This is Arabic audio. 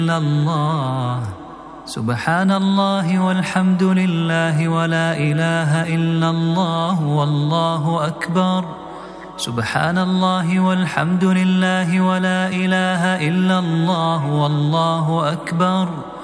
إلا الله سبحان الله والحمد لله ولا إله إلا الله والله أكبر سبحان الله والحمد لله ولا إله إلا الله والله أكبر